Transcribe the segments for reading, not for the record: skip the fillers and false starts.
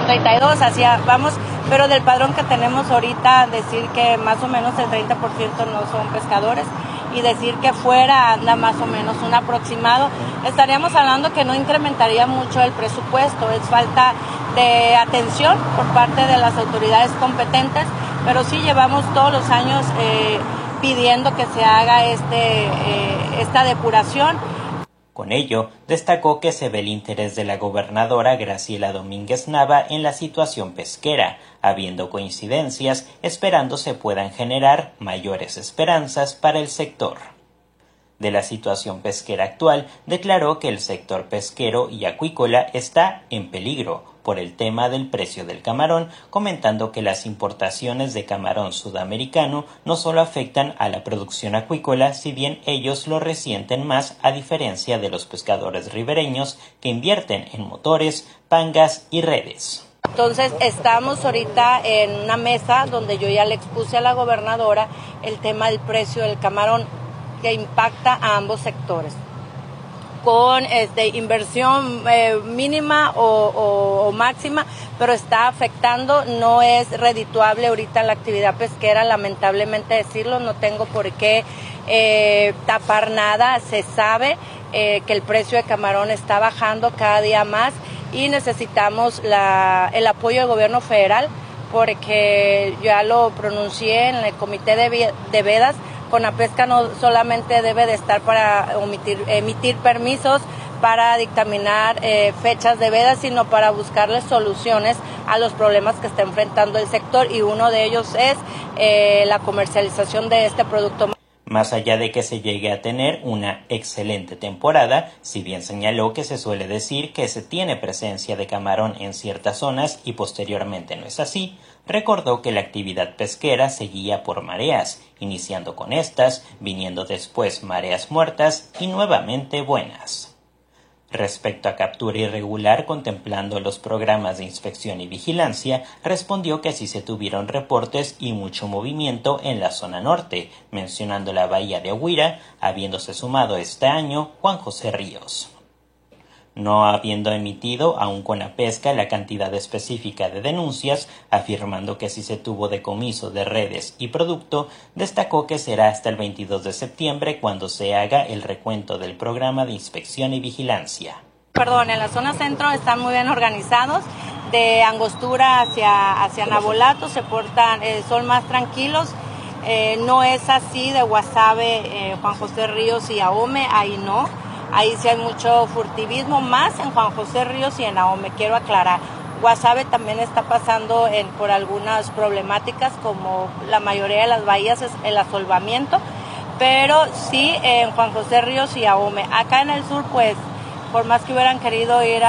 con 32, así vamos, pero del padrón que tenemos ahorita, decir que más o menos el 30% no son pescadores, y decir que fuera anda más o menos un aproximado, estaríamos hablando que no incrementaría mucho el presupuesto, es falta de atención por parte de las autoridades competentes, pero sí llevamos todos los años pidiendo que se haga esta depuración. Con ello, destacó que se ve el interés de la gobernadora Graciela Domínguez Nava en la situación pesquera, habiendo coincidencias, esperando se puedan generar mayores esperanzas para el sector. De la situación pesquera actual, declaró que el sector pesquero y acuícola está en peligro por el tema del precio del camarón, comentando que las importaciones de camarón sudamericano no solo afectan a la producción acuícola, si bien ellos lo resienten más a diferencia de los pescadores ribereños que invierten en motores, pangas y redes. Entonces estamos ahorita en una mesa donde yo ya le expuse a la gobernadora el tema del precio del camarón que impacta a ambos sectores, con inversión mínima o máxima, pero está afectando, no es redituable ahorita la actividad pesquera, lamentablemente decirlo, no tengo por qué tapar nada, se sabe que el precio de camarón está bajando cada día más y necesitamos el apoyo del gobierno federal, porque ya lo pronuncié en el comité de vedas. Conapesca no solamente debe de estar para emitir permisos para dictaminar fechas de veda, sino para buscarles soluciones a los problemas que está enfrentando el sector, y uno de ellos es la comercialización de este producto. Más allá de que se llegue a tener una excelente temporada, si bien señaló que se suele decir que se tiene presencia de camarón en ciertas zonas y posteriormente no es así, recordó que la actividad pesquera seguía por mareas, iniciando con estas, viniendo después mareas muertas y nuevamente buenas. Respecto a captura irregular contemplando los programas de inspección y vigilancia, respondió que sí se tuvieron reportes y mucho movimiento en la zona norte, mencionando la bahía de Huira, habiéndose sumado este año Juan José Ríos. No habiendo emitido aún Conapesca la cantidad específica de denuncias, afirmando que sí se tuvo decomiso de redes y producto, destacó que será hasta el 22 de septiembre cuando se haga el recuento del programa de inspección y vigilancia. En la zona centro están muy bien organizados, de Angostura hacia Nabolato se portan, son más tranquilos, no es así de Guasave, Juan José Ríos y Ahome, ahí no. Ahí sí hay mucho furtivismo, más en Juan José Ríos y en Ahome, quiero aclarar. Guasave también está pasando por algunas problemáticas, como la mayoría de las bahías es el asolvamiento, pero sí en Juan José Ríos y Ahome. Acá en el sur, pues, por más que hubieran querido ir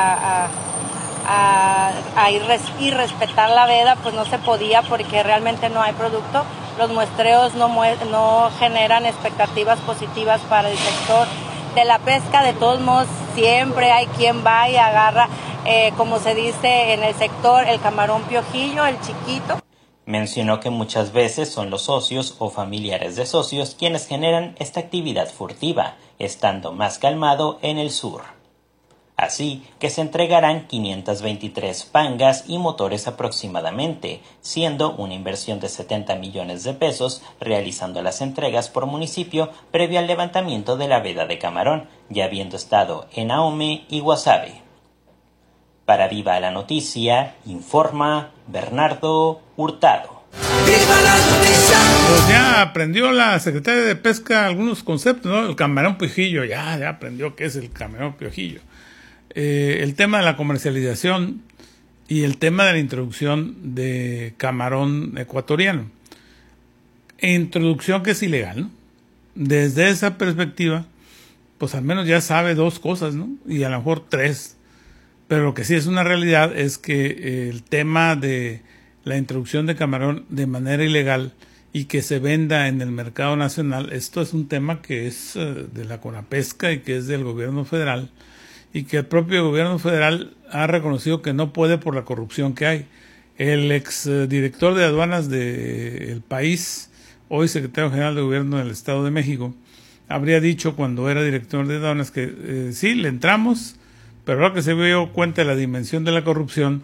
y respetar la veda, pues no se podía porque realmente no hay producto. Los muestreos no generan expectativas positivas para el sector de la pesca. De todos modos, siempre hay quien va y agarra, como se dice en el sector, el camarón piojillo, el chiquito. Mencionó que muchas veces son los socios o familiares de socios quienes generan esta actividad furtiva, estando más calmado en el sur. Así que se entregarán 523 pangas y motores aproximadamente, siendo una inversión de 70 millones de pesos, realizando las entregas por municipio previo al levantamiento de la veda de camarón, ya habiendo estado en Ahome y Guasave. Para Viva la Noticia, informa Bernardo Hurtado. ¡Viva la noticia! Pues ya aprendió la Secretaría de Pesca algunos conceptos, ¿no? El camarón piojillo, ya aprendió qué es el camarón piojillo. El tema de la comercialización y el tema de la introducción de camarón ecuatoriano. Introducción que es ilegal, ¿no? Desde esa perspectiva, pues al menos ya sabe dos cosas, ¿no? Y a lo mejor tres. Pero lo que sí es una realidad es que el tema de la introducción de camarón de manera ilegal y que se venda en el mercado nacional, esto es un tema que es de la Conapesca y que es del gobierno federal, y que el propio gobierno federal ha reconocido que no puede por la corrupción que hay. El exdirector de aduanas del país, hoy secretario general de gobierno del Estado de México, habría dicho cuando era director de aduanas que sí, le entramos, pero ahora que se dio cuenta de la dimensión de la corrupción,